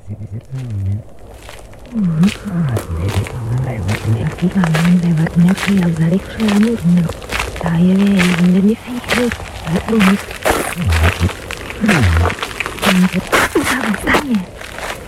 lewatnya kayak balik selamurnya. Saya yang jadi fikir, rumit. Usah-usahnya.